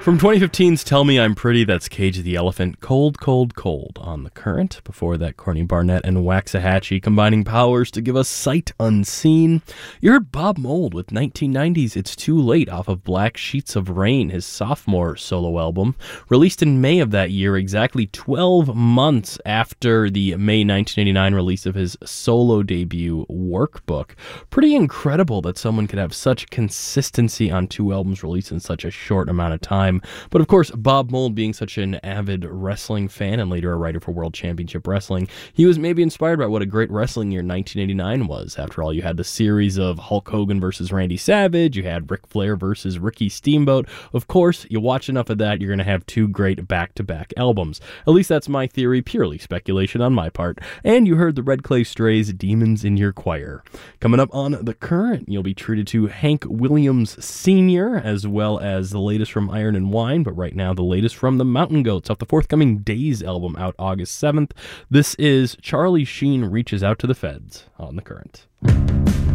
From 2015's Tell Me I'm Pretty, that's Cage the Elephant, Cold, Cold, Cold on The Current. Before that, Courtney Barnett and Waxahachie combining powers to give us Sight Unseen. You heard Bob Mould with 1990's It's Too Late off of Black Sheets of Rain, his sophomore solo album. Released in May of that year, exactly 12 months after the May 1989 release of his solo debut, Workbook. Pretty incredible that someone could have such consistency on two albums released in such a short amount of time. But of course, Bob Mould being such an avid wrestling fan and later a writer for World Championship Wrestling, he was maybe inspired by what a great wrestling year 1989 was. After all, you had the series of Hulk Hogan versus Randy Savage, you had Ric Flair versus Ricky Steamboat. Of course, you watch enough of that, you're going to have two great back-to-back albums. At least that's my theory, purely speculation on my part. And you heard the Red Clay Strays' Demons in Your Choir. Coming up on The Current, you'll be treated to Hank Williams Sr., as well as the latest from Iron and Wine, but right now the latest from the Mountain Goats off the forthcoming Days album out August 7th. This is Charlie Sheen Reaches Out to the Feds on The Current.